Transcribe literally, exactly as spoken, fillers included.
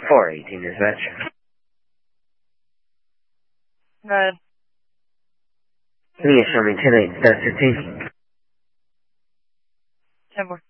four eighteen dispatch. Go ahead. Can you show me ten eight, that's fifteen? ten four.